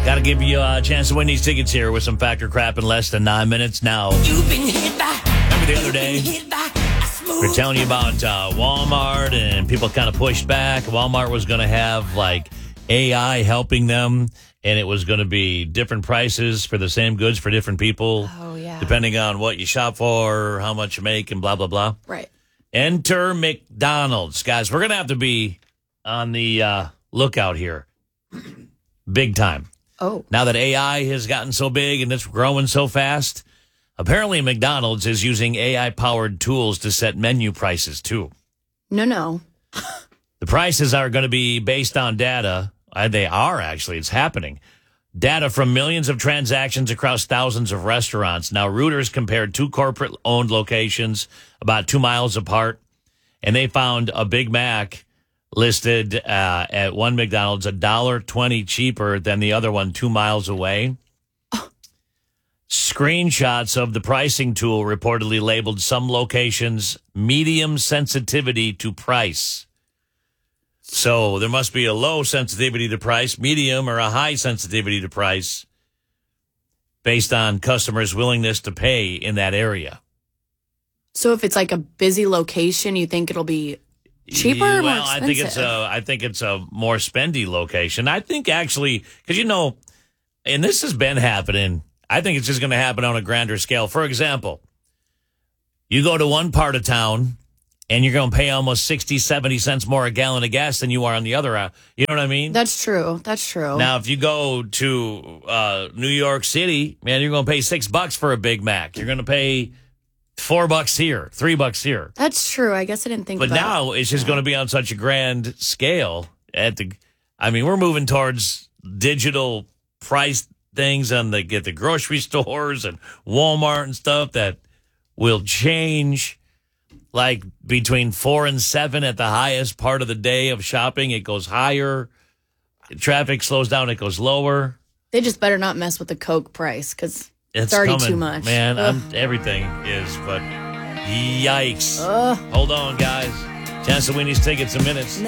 Got to give you a chance to win these tickets here with some Factor Crap in less than 9 minutes now. You've been hit by. Remember the other day, we're telling you about Walmart, and people kind of pushed back. Walmart was going to have like AI helping them, and it was going to be different prices for the same goods for different people. Oh, yeah. Depending on what you shop for, how much you make, and blah, blah, blah. Right. Enter McDonald's. Guys, we're going to have to be on the lookout here. Big time. Oh. Now that AI has gotten so big and it's growing so fast, apparently McDonald's is using AI-powered tools to set menu prices, too. No. The prices are going to be based on data. They are, actually. It's happening. Data from millions of transactions across thousands of restaurants. Now, Reuters compared two corporate-owned locations about 2 miles apart, and they found a Big Mac listed at one McDonald's $1.20 cheaper than the other one 2 miles away. Screenshots of the pricing tool reportedly labeled some locations medium sensitivity to price. So there must be a low sensitivity to price, medium, or a high sensitivity to price based on customers' willingness to pay in that area. So if it's like a busy location, you think it'll be cheaper or more Well, expensive? I think it's a more spendy location. I think actually, because and this has been happening. I think it's just going to happen on a grander scale. For example, you go to one part of town and you're going to pay almost 60, 70 cents more a gallon of gas than you are on the other. You know what I mean? That's true. Now, if you go to New York City, man, you're going to pay $6 for a Big Mac. You're going to pay $4 here, $3 here. That's true. I guess I didn't think But about now it's just going to be on such a grand scale. We're moving towards digital price things at the grocery stores and Walmart and stuff that will change. Like between 4 and 7 at the highest part of the day of shopping, it goes higher. Traffic slows down, it goes lower. They just better not mess with the Coke price because It's already coming, too much. Man, everything is, but yikes. Hold on, guys. Chance to win these tickets in minutes.